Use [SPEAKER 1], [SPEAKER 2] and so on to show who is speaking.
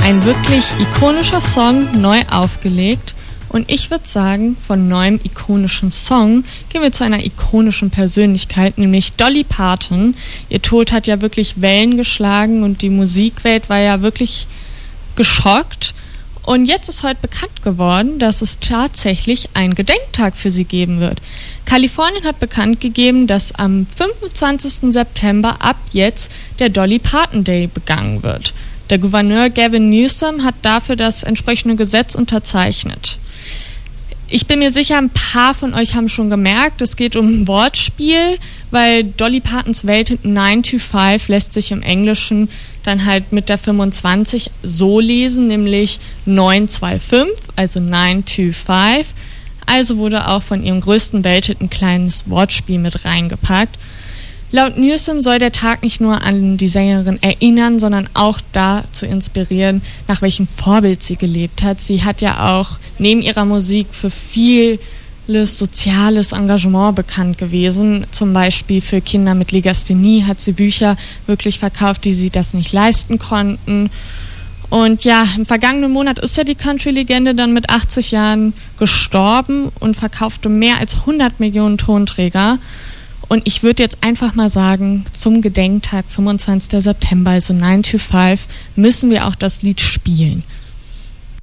[SPEAKER 1] Ein wirklich ikonischer Song, neu aufgelegt. Und ich würde sagen, von neuem ikonischen Song gehen wir zu einer ikonischen Persönlichkeit, nämlich Dolly Parton. Ihr Tod hat ja wirklich Wellen geschlagen und die Musikwelt war ja wirklich geschockt. Und jetzt ist heute bekannt geworden, dass es tatsächlich einen Gedenktag für sie geben wird. Kalifornien hat bekannt gegeben, dass am 25. September ab jetzt der Dolly Parton Day begangen wird. Der Gouverneur Gavin Newsom hat dafür das entsprechende Gesetz unterzeichnet. Ich bin mir sicher, ein paar von euch haben schon gemerkt, es geht um ein Wortspiel, weil Dolly Partons Welthit 9 to 5 lässt sich im Englischen dann halt mit der 25 so lesen, nämlich 925, also 9 to 5. Also wurde auch von ihrem größten Welthit ein kleines Wortspiel mit reingepackt. Laut Newsom soll der Tag nicht nur an die Sängerin erinnern, sondern auch dazu inspirieren, nach welchem Vorbild sie gelebt hat. Sie hat ja auch neben ihrer Musik für vieles soziales Engagement bekannt gewesen. Zum Beispiel für Kinder mit Legasthenie hat sie Bücher wirklich verkauft, die sie das nicht leisten konnten. Und ja, im vergangenen Monat ist ja die Country-Legende dann mit 80 Jahren gestorben und verkaufte mehr als 100 Millionen Tonträger. Und ich würde jetzt einfach mal sagen, zum Gedenktag 25. September, also 9 to 5, müssen wir auch das Lied spielen.